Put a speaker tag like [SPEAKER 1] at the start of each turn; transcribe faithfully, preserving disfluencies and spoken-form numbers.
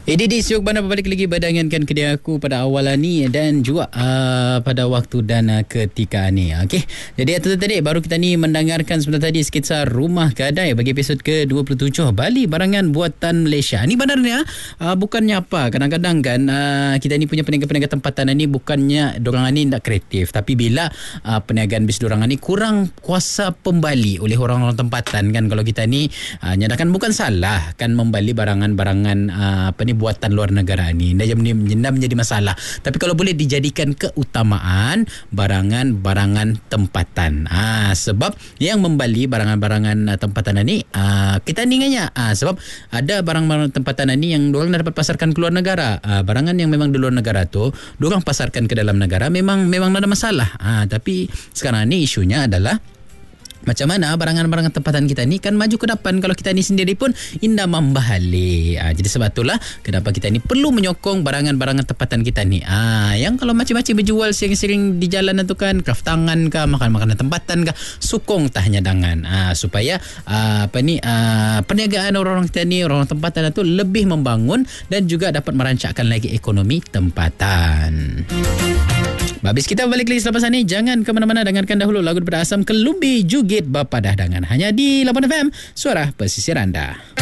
[SPEAKER 1] Ini di Siuk Bandar berbalik lagi berdangankan kedai aku pada awal ni dan juga uh, pada waktu dan uh, ketika ni. Okey. Jadi itu tadi baru kita ni mendengarkan sebentar tadi skitsa Rumah Gadai bagi episod ke dua puluh tujuh Bali Barangan Buatan Malaysia. Ni benarnya uh, bukannya apa. Kadang-kadang kan uh, kita ni punya peniaga-peniaga tempatan ni bukannya dorang ni tak kreatif, tapi bila uh, perniagaan bis dorang ni kurang kuasa pembali oleh orang-orang tempatan kan, kalau kita ni uh, nyatakan bukan salah kan membali barangan-barangan uh, apa ni buatan luar negara ni, dah menjadi masalah, tapi kalau boleh dijadikan keutamaan barangan-barangan tempatan. Ah, sebab yang membali barangan-barangan uh, tempatan ni uh, kita ni nganya ah, sebab ada barang-barang tempatan ni yang diorang dapat pasarkan ke luar negara. Ah, barangan yang memang di luar negara tu diorang pasarkan ke dalam negara memang memang ada masalah. Ah, tapi sekarang ni isunya adalah macam mana barangan-barangan tempatan kita ni kan maju ke depan kalau kita ni sendiri pun indah membahali. Ha, jadi sebab itulah kenapa kita ni perlu menyokong barangan-barangan tempatan kita ni. Ha, yang kalau macam-macam berjual sering-sering di jalan tu kan, craft tangan kah, makan-makanan tempatan kah, sukong tahnya dengan ha, supaya ha, apa ni ha, perniagaan orang-orang kita ni, orang-orang tempatan tu lebih membangun dan juga dapat merancakkan lagi ekonomi tempatan. Habis kita balik lagi selepas ini. Jangan ke mana-mana, dengarkan dahulu lagu daripada Asam Kelumbi Jugit Bapa Dahdangan hanya di lapan F M, suara pesisir anda.